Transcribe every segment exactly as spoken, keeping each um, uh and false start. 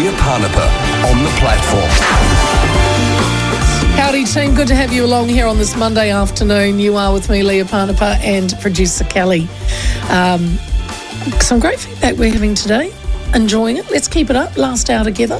Leah Parnapa on the platform. Howdy team, good to have you along here on this Monday afternoon. You are with me, Leah Parnapa, and producer Kelly. Um, some great feedback we're having today. Enjoying it. Let's keep it up. Last hour together.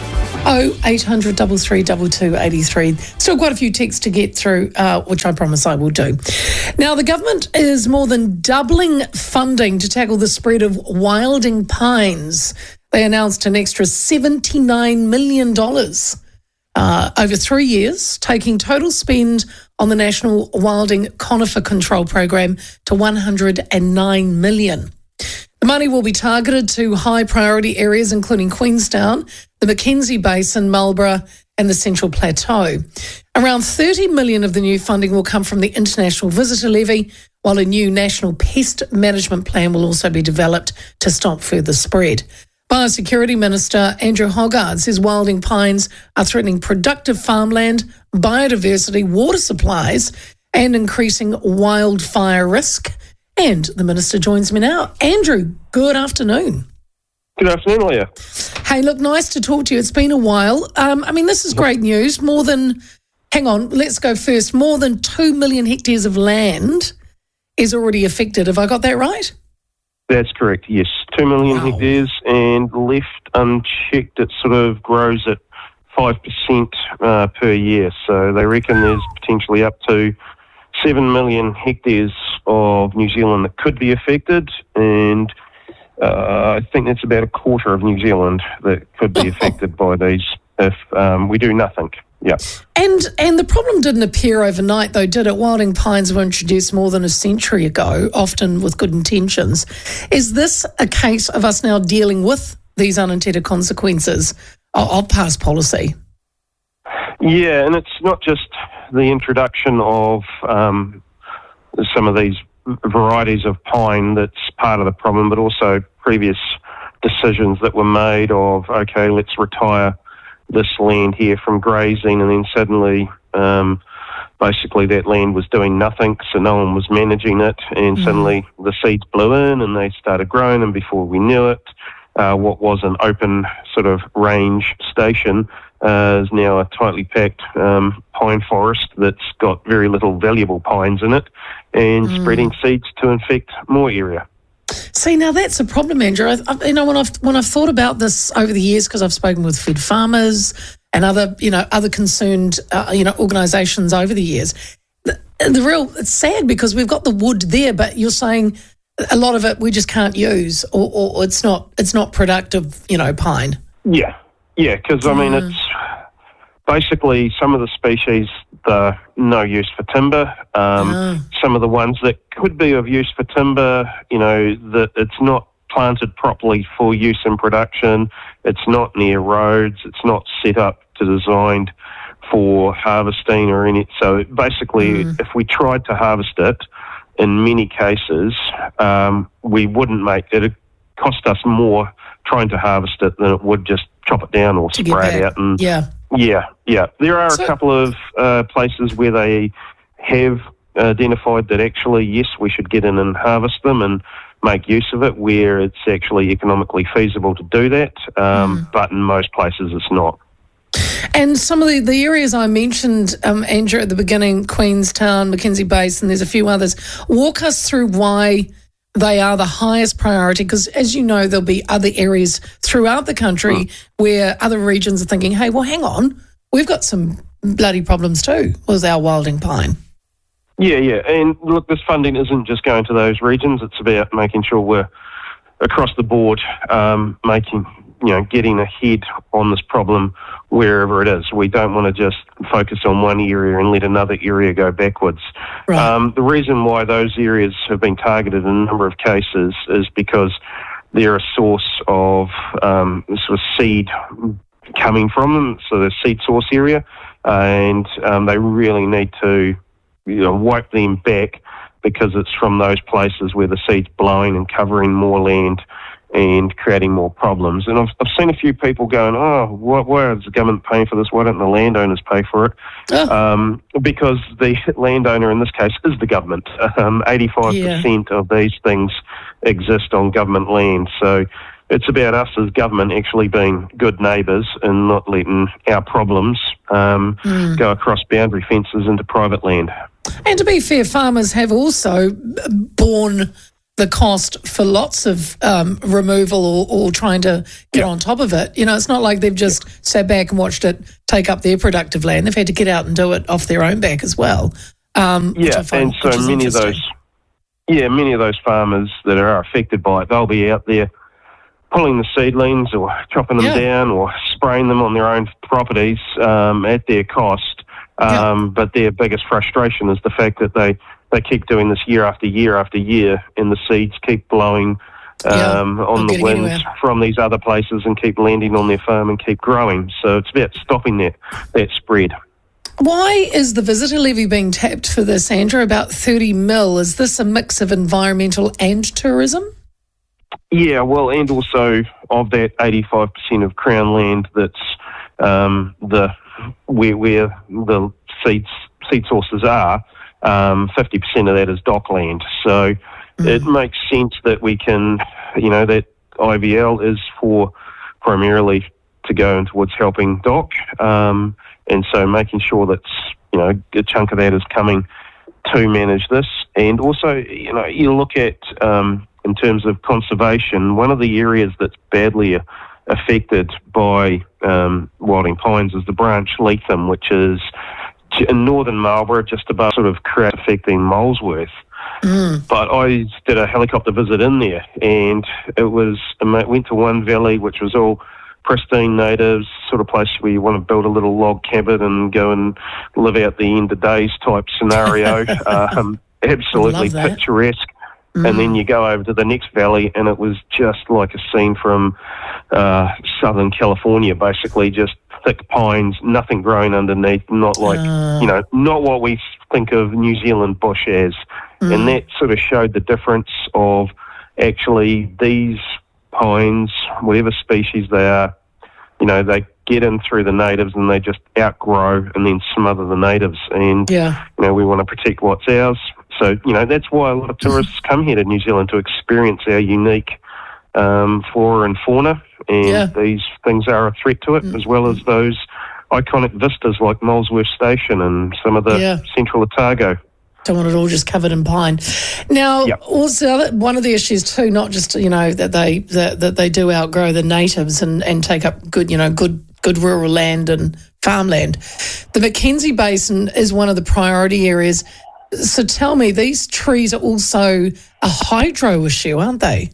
oh eight hundred, three three two, two eight three. Still quite a few texts to get through, uh, which I promise I will do. Now, the government is more than doubling funding to tackle the spread of wilding pines. They announced an extra seventy-nine million dollars uh, over three years, taking total spend on the National Wilding Conifer Control Program to one hundred nine million dollars. The money will be targeted to high priority areas including Queenstown, the Mackenzie Basin, Marlborough and the Central Plateau. Around thirty million dollars of the new funding will come from the International Visitor Levy, while a new national pest management plan will also be developed to stop further spread. Biosecurity Minister Andrew Hoggard says wilding pines are threatening productive farmland, biodiversity, water supplies and increasing wildfire risk. And the Minister joins me now. Andrew, good afternoon. Good afternoon, Leah. Hey, look, nice to talk to you. It's been a while. Um, I mean, this is great news. More than, hang on, let's go first. More than two million hectares of land is already affected. Have I got that right? That's correct, yes. Two million Wow. hectares, and left unchecked, it sort of grows at five percent uh, per year. So they reckon there's potentially up to seven million hectares of New Zealand that could be affected, and uh, I think that's about a quarter of New Zealand that could be affected by these if um, we do nothing. Yeah. And and the problem didn't appear overnight, though, did it? Wilding pines were introduced more than a century ago, often with good intentions. Is this a case of us now dealing with these unintended consequences of, of past policy? Yeah, and it's not just the introduction of um, some of these varieties of pine that's part of the problem, but also previous decisions that were made of, okay, let's retire this land here from grazing, and then suddenly um, basically that land was doing nothing, so no one was managing it, and mm. suddenly the seeds blew in and they started growing, and before we knew it, uh, what was an open sort of range station uh, is now a tightly packed um, pine forest that's got very little valuable pines in it, and mm. spreading seeds to infect more area. See, now that's a problem, Andrew. I, I, you know, when I've when I've thought about this over the years, because I've spoken with Fed farmers and other, you know, other concerned, uh, you know, organisations over the years, the, the real it's sad because we've got the wood there, but you're saying a lot of it we just can't use, or, or, or it's not it's not productive, you know, pine. Yeah, yeah, because I mean Mm. it's basically some of the species are no use for timber. Um, Ah. Some of the ones that could be of use for timber, you know, that it's not planted properly for use in production. It's not near roads. It's not set up to designed for harvesting or any. So basically, Mm. if we tried to harvest it, in many cases, um, we wouldn't make it. It'd cost us more trying to harvest it than it would just chop it down or To get spray it back. out. And Yeah. yeah, yeah. There are So- a couple of uh, places where they have identified that actually, yes, we should get in and harvest them and make use of it, where it's actually economically feasible to do that. Um, Mm. But in most places, it's not. And some of the, the areas I mentioned, um, Andrew, at the beginning, Queenstown, Mackenzie Basin, there's a few others. Walk us through why they are the highest priority, because as you know, there'll be other areas throughout the country Mm. where other regions are thinking, hey, well, hang on, we've got some bloody problems too with our wilding pine. Yeah, yeah. And look, this funding isn't just going to those regions. It's about making sure we're across the board, um, making, you know, getting ahead on this problem wherever it is. We don't want to just focus on one area and let another area go backwards. Right. Um, the reason why those areas have been targeted in a number of cases is because they're a source of um, sort of seed coming from them, so the seed source area, and um, they really need to, you know, wipe them back, because it's from those places where the seed's blowing and covering more land and creating more problems. And I've, I've seen a few people going, oh, why, why is the government paying for this? Why don't the landowners pay for it? Oh. Um, because the landowner in this case is the government. Um, eighty-five percent Yeah. of these things exist on government land. So it's about us as government actually being good neighbours and not letting our problems um, mm. go across boundary fences into private land. And to be fair, farmers have also borne the cost for lots of um, removal or, or trying to get yep. on top of it. You know, it's not like they've just yep. sat back and watched it take up their productive land. They've had to get out and do it off their own back as well. Um, yeah, find, and so many of those, yeah, many of those farmers that are affected by it, they'll be out there pulling the seedlings or chopping them yeah. down or spraying them on their own properties um, at their cost. Um, yeah. But their biggest frustration is the fact that they, they keep doing this year after year after year, and the seeds keep blowing um, yeah, on the winds anywhere. from these other places and keep landing on their farm and keep growing. So it's about stopping that, that spread. Why is the visitor levy being tapped for this, Andrew? About thirty mil. Is this a mix of environmental and tourism? Yeah, well, and also of that eighty-five percent of Crown land that's um, the where, where the seed, seed sources are, um, fifty percent of that is dockland. So mm. it makes sense that we can, you know, that I V L is for primarily to go towards helping dock. Um, And so making sure that, you know, a chunk of that is coming to manage this. And also, you know, you look at, um, in terms of conservation, one of the areas that's badly affected by um, wilding pines is the branch Leatham, which is in northern Marlborough, just above sort of Crown affecting Molesworth. Mm. But I did a helicopter visit in there, and it was, I went to one valley which was all pristine natives, sort of place where you want to build a little log cabin and go and live out the end of days type scenario. um, absolutely picturesque. Mm. And then you go over to the next valley, and it was just like a scene from uh, Southern California, basically just thick pines, nothing growing underneath, not like, uh. you know, not what we think of New Zealand bush as. Mm. And that sort of showed the difference of actually these pines, whatever species they are, you know, they get in through the natives and they just outgrow and then smother the natives. And, yeah. you know, we want to protect what's ours. So, you know, that's why a lot of tourists come here to New Zealand to experience our unique um, flora and fauna. And yeah. these things are a threat to it, mm. as well as those iconic vistas like Molesworth Station and some of the yeah. Central Otago. Don't want it all just covered in pine. Now, yep. also one of the issues too, not just, you know, that they that, that they do outgrow the natives and, and take up good, you know, good good rural land and farmland. The Mackenzie Basin is one of the priority areas. So tell me, these trees are also a hydro issue, aren't they?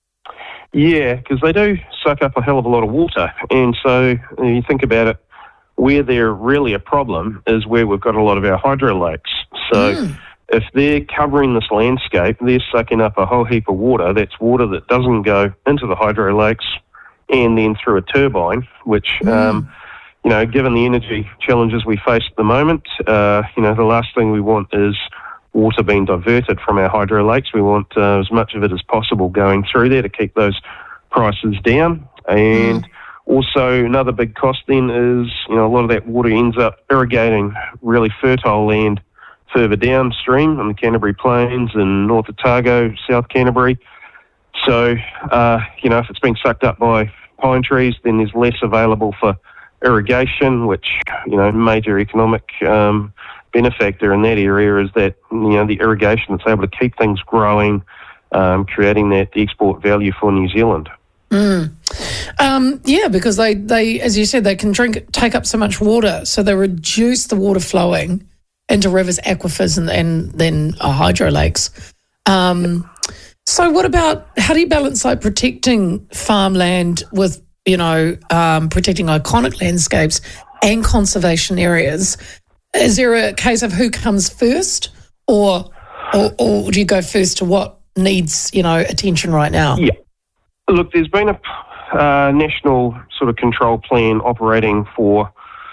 Yeah, because they do suck up a hell of a lot of water. And so you think about it, where they're really a problem is where we've got a lot of our hydro lakes. So mm. if they're covering this landscape, they're sucking up a whole heap of water. That's water that doesn't go into the hydro lakes and then through a turbine, which, mm. um, you know, given the energy challenges we face at the moment, uh, you know, the last thing we want is water being diverted from our hydro lakes. We want uh, as much of it as possible going through there to keep those prices down. And mm. also, another big cost then is, you know, a lot of that water ends up irrigating really fertile land further downstream on the Canterbury Plains and North Otago, South Canterbury. So, uh, you know, if it's being sucked up by pine trees, then there's less available for irrigation, which, you know, major economic um, benefactor in that area is that, you know, the irrigation that's able to keep things growing, um, creating that export value for New Zealand. Mm. Um, yeah, because they, they, as you said, they can drink, take up so much water, so they reduce the water flowing into rivers, aquifers, and, and then uh, hydro lakes. Um, so what about, how do you balance like protecting farmland with, you know, um, protecting iconic landscapes and conservation areas? Is there a case of who comes first, or, or, or do you go first to what needs, you know, attention right now? Yeah. Look, there's been a uh, national sort of control plan operating for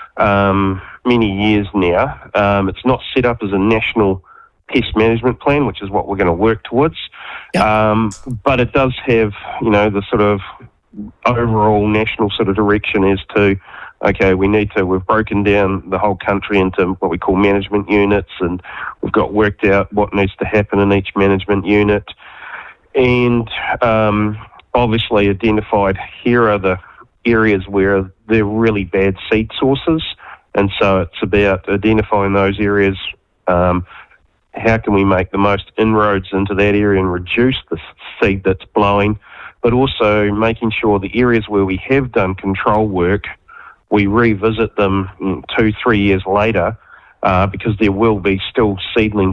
um, many years now. Um, it's not set up as a national pest management plan, which is what we're going to work towards. Yep. Um, but it does have, you know, the sort of overall national sort of direction as to, okay, we need to, we've broken down the whole country into what we call management units, and we've got worked out what needs to happen in each management unit. And, um, obviously identified here are the areas where they're really bad seed sources, and so it's about identifying those areas. Um, how can we make the most inroads into that area and reduce the seed that's blowing, but also making sure the areas where we have done control work, we revisit them two, three years later, uh, because there will be still seedlings